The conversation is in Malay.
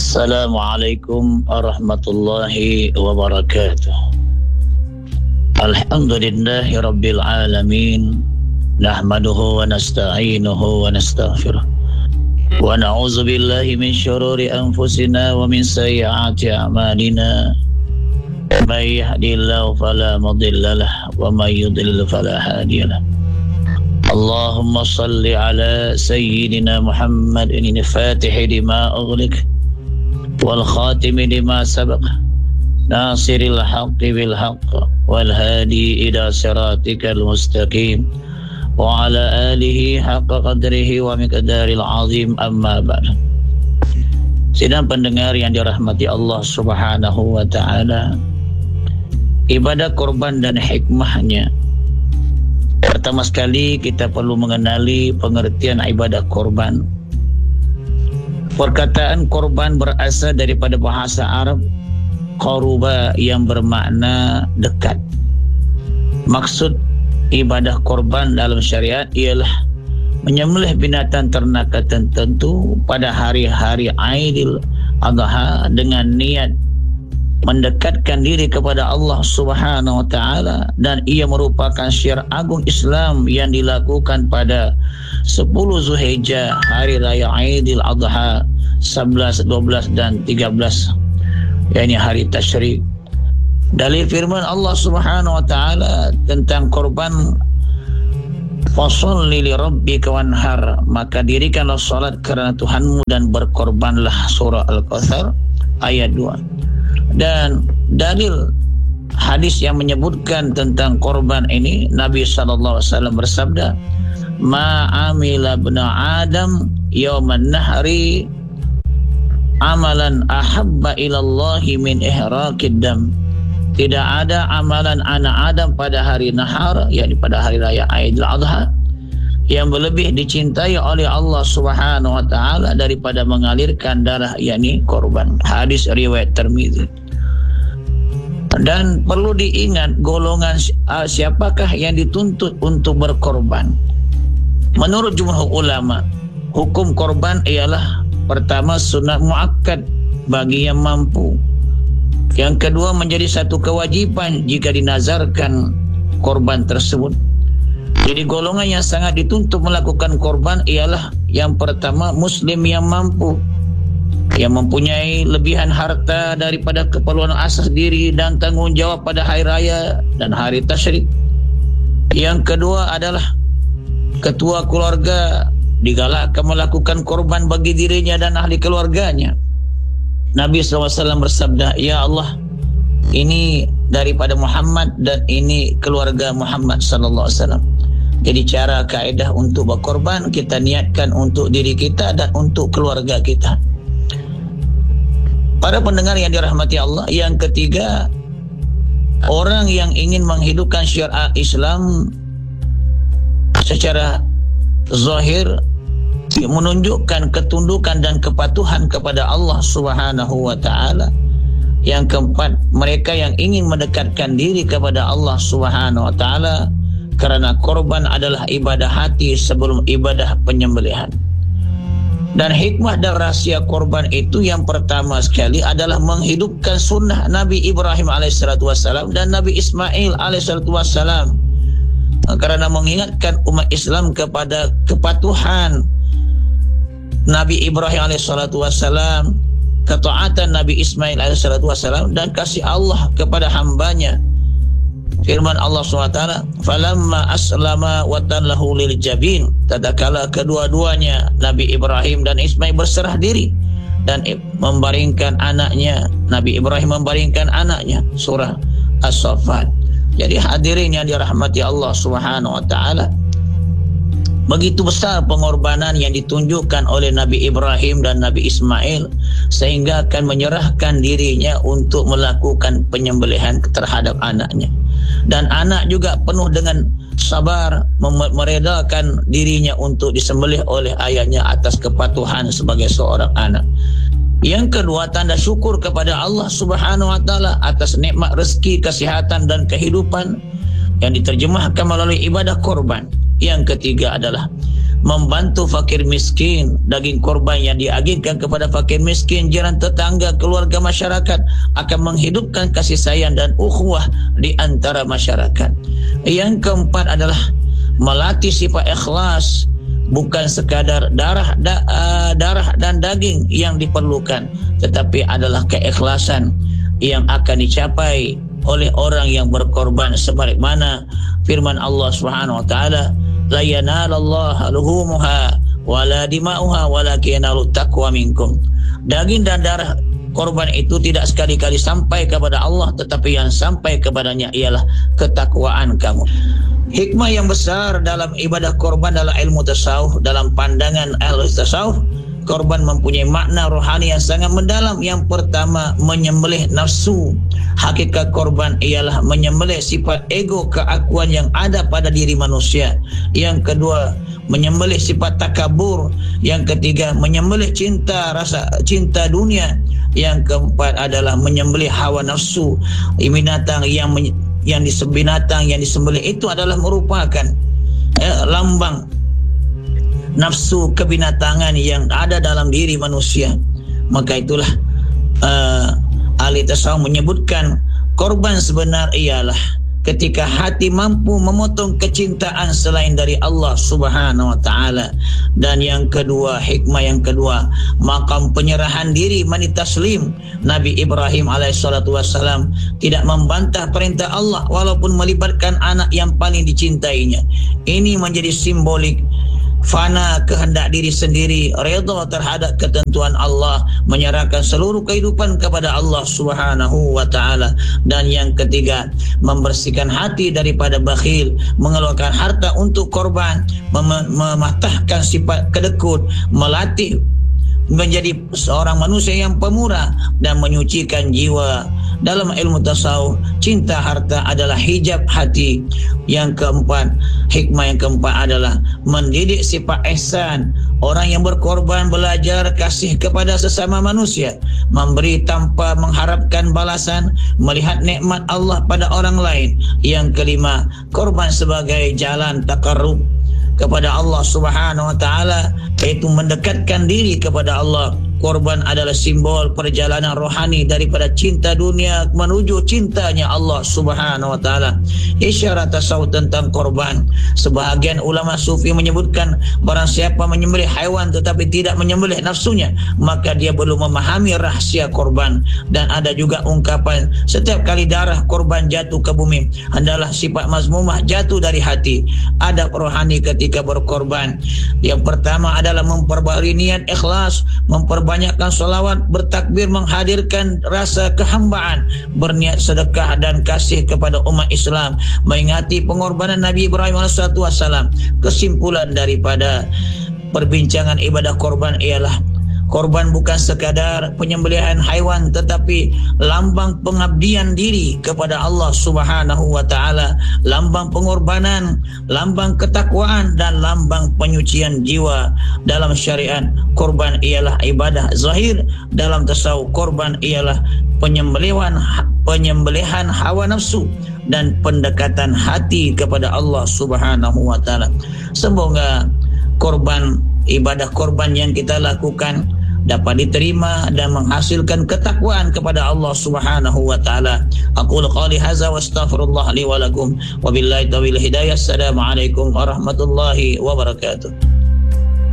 Assalamualaikum warahmatullahi wabarakatuh. Alhamdulillahi rabbil alamin. Nahmaduhu wa nasta'inuhu wa nastaghfiruh. Wa na'udzu billahi min syururi anfusina wa min sayyiati a'malina. May yahdihillahu fala mudilla lahu wa may yudlil fala hadiya lahu. Allahumma salli ala sayyidina Muhammadin al-Fatih lima ughliq wal khatim lima sabaq nasiril haqqi bil haqq wal hadi ila siratikal mustaqim wa ala alihi haqqa qadrihi wa miqdaril azim, amma ba'd. Sidang pendengar yang dirahmati Allah Subhanahu wa taala, ibadah korban dan hikmahnya. Pertama sekali kita perlu mengenali pengertian ibadah korban. Perkataan korban berasal daripada bahasa Arab qaruba yang bermakna dekat. Maksud ibadah korban dalam syariat ialah menyembelih binatang ternak tertentu pada hari-hari Aidil Adha dengan niat mendekatkan diri kepada Allah Subhanahu wa taala, dan ia merupakan syiar agung Islam yang dilakukan pada 10 Zulhijjah, hari raya Aidil Adha 11, 12 dan 13, yakni hari tasyrik. Dalil firman Allah Subhanahu wa taala tentang korban, fasholli li rabbika wanhar, maka dirikanlah salat kerana Tuhanmu dan berkorbanlah, surah Al-Kautsar ayat 2. Dan dalil hadis yang menyebutkan tentang korban ini, Nabi SAW bersabda, ma amila ibna Adam yawman nahri amalan ahabba ilallahi min ihraqid dam. Tidak ada amalan anak Adam pada hari nahar, yakni pada hari raya Aidil Adha, yang lebih dicintai oleh Allah Subhanahu wa taala daripada mengalirkan darah, yakni korban. Hadis riwayat Tirmizi. Dan perlu diingat golongan siapakah yang dituntut untuk berkorban. Menurut jumhur ulama, hukum korban ialah pertama sunat muakkad bagi yang mampu. Yang kedua menjadi satu kewajiban jika dinazarkan korban tersebut. Jadi golongan yang sangat dituntut melakukan korban ialah yang pertama muslim yang mampu, yang mempunyai lebihan harta daripada keperluan asas diri dan tanggungjawab pada hari raya dan hari tasyrik. Yang kedua adalah ketua keluarga, digalakkan melakukan korban bagi dirinya dan ahli keluarganya. Nabi SAW bersabda, ya Allah, ini daripada Muhammad dan ini keluarga Muhammad SAW. Jadi cara kaedah untuk berkorban, kita niatkan untuk diri kita dan untuk keluarga kita. Para pendengar yang dirahmati Allah, yang ketiga, orang yang ingin menghidupkan syariat Islam secara zahir, menunjukkan ketundukan dan kepatuhan kepada Allah Subhanahu wa taala. Yang keempat, mereka yang ingin mendekatkan diri kepada Allah Subhanahu wa taala, kerana korban adalah ibadah hati sebelum ibadah penyembelihan. Dan hikmah dan rahsia korban itu yang pertama sekali adalah menghidupkan sunnah Nabi Ibrahim AS dan Nabi Ismail AS, kerana mengingatkan umat Islam kepada kepatuhan Nabi Ibrahim AS, ketaatan Nabi Ismail AS, dan kasih Allah kepada hambanya. Firman Allah SWT, falamma aslama wa tallahu lil jabin, tatkala kedua-duanya Nabi Ibrahim dan Ismail berserah diri dan membaringkan anaknya, Nabi Ibrahim membaringkan anaknya, surah As-Saffat. Jadi hadirin yang dirahmati Allah Subhanahu wa taala, begitu besar pengorbanan yang ditunjukkan oleh Nabi Ibrahim dan Nabi Ismail sehingga akan menyerahkan dirinya untuk melakukan penyembelihan terhadap anaknya. Dan anak juga penuh dengan sabar meredakan dirinya untuk disembelih oleh ayahnya atas kepatuhan sebagai seorang anak. Yang kedua, tanda syukur kepada Allah Subhanahu wa taala atas nikmat rezeki, kesihatan dan kehidupan yang diterjemahkan melalui ibadah korban. Yang ketiga adalah membantu fakir miskin. Daging korban yang diagihkan kepada fakir miskin, jiran tetangga, keluarga masyarakat akan menghidupkan kasih sayang dan ukhuwah di antara masyarakat. Yang keempat adalah melatih sifat ikhlas. Bukan sekadar darah dan daging yang diperlukan, tetapi adalah keikhlasan yang akan dicapai oleh orang yang berkorban, sebagaimana firman Allah Subhanahu wa taala, la yanalallaha luhumuha wala dima'uha walakin yanalut taqwa minkum. Daging dan darah korban itu tidak sekali-kali sampai kepada Allah, tetapi yang sampai kepadanya ialah ketakwaan kamu. Hikmah yang besar dalam ibadah korban dalam ilmu tasawuf, dalam pandangan ahli tasawuf, korban mempunyai makna rohani yang sangat mendalam. Yang pertama, menyembelih nafsu. Hakikat korban ialah menyembelih sifat ego, keakuan yang ada pada diri manusia. Yang kedua, menyembelih sifat takabur. Yang ketiga, menyembelih rasa cinta dunia. Yang keempat adalah menyembelih hawa nafsu. Binatang yang disembelih itu adalah merupakan lambang nafsu kebinatangan yang ada dalam diri manusia. Maka itulah ahli tasawuf menyebutkan korban sebenar ialah ketika hati mampu memotong kecintaan selain dari Allah Subhanahu wa taala. Dan yang kedua, hikmah yang kedua, makam penyerahan diri, taslim. Nabi Ibrahim alaihissalatu wassalam tidak membantah perintah Allah walaupun melibatkan anak yang paling dicintainya. Ini menjadi simbolik fana kehendak diri sendiri, redha terhadap ketentuan Allah, menyerahkan seluruh kehidupan kepada Allah Subhanahu wa taala. Dan yang ketiga, membersihkan hati daripada bakhil, mengeluarkan harta untuk korban, mematahkan sifat kedekut, melatih menjadi seorang manusia yang pemurah dan menyucikan jiwa. Dalam ilmu tasawuf, cinta harta adalah hijab hati. Yang keempat, hikmah yang keempat adalah mendidik sifat ihsan. Orang yang berkorban belajar kasih kepada sesama manusia, memberi tanpa mengharapkan balasan, melihat nikmat Allah pada orang lain. Yang kelima, korban sebagai jalan takarrub kepada Allah Subhanahu wa taala, yaitu mendekatkan diri kepada Allah. Korban adalah simbol perjalanan rohani daripada cinta dunia menuju cintanya Allah Subhanahu wa taala. Isyarat tasawuf tentang korban. Sebahagian ulama sufi menyebutkan barang siapa menyembelih haiwan tetapi tidak menyembelih nafsunya, maka dia belum memahami rahsia korban. Dan ada juga ungkapan, setiap kali darah korban jatuh ke bumi adalah sifat mazmumah jatuh dari hati. Adab rohani ketika berkorban, yang pertama adalah memperbaharui niat ikhlas, banyakkan solawat, bertakbir, menghadirkan rasa kehambaan, berniat sedekah dan kasih kepada umat Islam, mengingati pengorbanan Nabi Ibrahim AS. Kesimpulan daripada perbincangan ibadah korban ialah korban bukan sekadar penyembelihan haiwan, tetapi lambang pengabdian diri kepada Allah Subhanahu wa taala, lambang pengorbanan, lambang ketakwaan, dan lambang penyucian jiwa. Dalam syariat, korban ialah ibadah zahir. Dalam tasawuf, korban ialah penyembelihan hawa nafsu dan pendekatan hati kepada Allah Subhanahu wa taala. Semoga ibadah korban yang kita lakukan dapat diterima dan menghasilkan ketakwaan kepada Allah Subhanahu wa taala. Aqulu qali hadza wa astaghfirullah li wa lakum wa billahi taufiq hidayah. Assalamualaikum warahmatullahi wabarakatuh.